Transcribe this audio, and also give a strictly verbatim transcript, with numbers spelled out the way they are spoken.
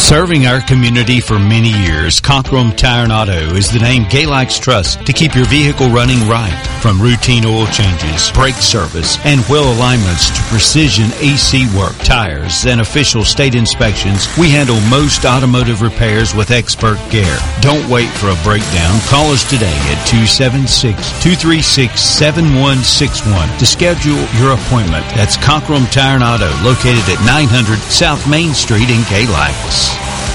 Serving our community for many years, Cockrell Tire and Auto is the name Galax trusts to keep your vehicle running right. From routine oil changes, brake service, and wheel alignments to precision A C work, tires, and official state inspections, we handle most automotive repairs with expert care. Don't wait for a breakdown. Call us today at two seven six, two three six, seven one six one to schedule your appointment. That's Cockrell Tire and Auto, located at nine hundred South Main Street in Galax.